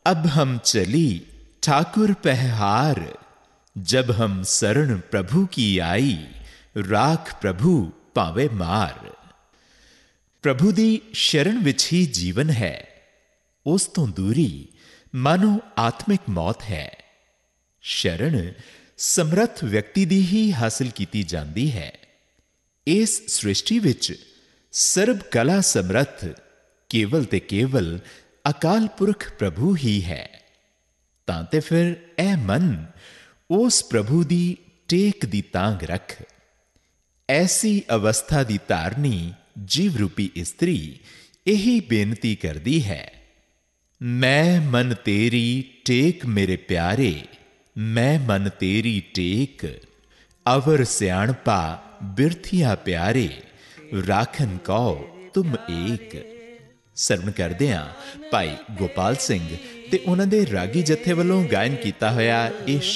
अब हम चली ठाकुर पहहार, जब हम शरण प्रभु की आई, राख प्रभु पावे मार। प्रभु दी शरण विच ही जीवन है, उस तो दूरी मानो आत्मिक मौत है। शरण समर्थ व्यक्ति दी ही हासिल कीती जांदी है। इस सृष्टि विच सर्ब कला समर्थ केवल ते केवल अकाल पुरख प्रभु ही है। तां ते फिर ए मन उस प्रभु दी टेक दी तांग रख। ऐसी अवस्था दी तारनी जीव रूपी इस्त्री यही बेनती करदी है, मैं मन तेरी टेक मेरे प्यारे, मैं मन तेरी टेक, अवर सियाणपा बिरथिया प्यारे, राखन कौ तुम एक। ਸਰਵਣ ਕਰਦੇ ਹਾਂ ਭਾਈ ਗੋਪਾਲ ਸਿੰਘ ਤੇ ਉਹਨਾਂ ਦੇ ਰਾਗੀ ਜਥੇ ਵੱਲੋਂ ਗਾਇਨ ਕੀਤਾ ਹੋਇਆ ਇਹ